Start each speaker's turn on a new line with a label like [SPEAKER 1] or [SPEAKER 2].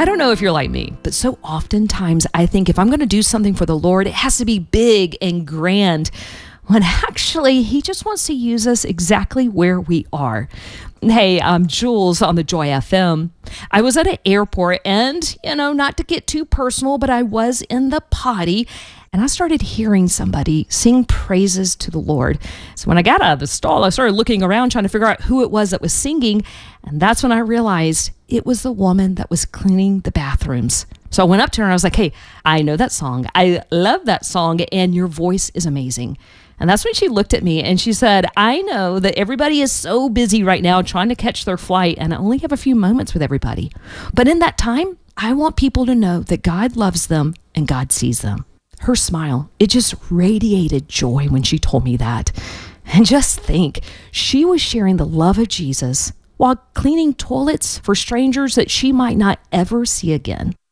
[SPEAKER 1] I don't know if you're like me, but so oftentimes I think if I'm going to do something for the Lord, it has to be big and grand, when actually He just wants to use us exactly where we are. Hey, I'm Jules on the Joy FM. I was at an airport and, not to get too personal, but I was in the potty and I started hearing somebody sing praises to the Lord. So when I got out of the stall, I started looking around trying to figure out who it was that was singing. And that's when I realized it was the woman that was cleaning the bathrooms. So I went up to her and I was like, hey, I know that song. I love that song and your voice is amazing. And that's when she looked at me and she said, I know that everybody is so busy right now trying to catch their flight and I only have a few moments with everybody. But in that time, I want people to know that God loves them and God sees them. Her smile, it just radiated joy when she told me that. And just think, she was sharing the love of Jesus while cleaning toilets for strangers that she might not ever see again.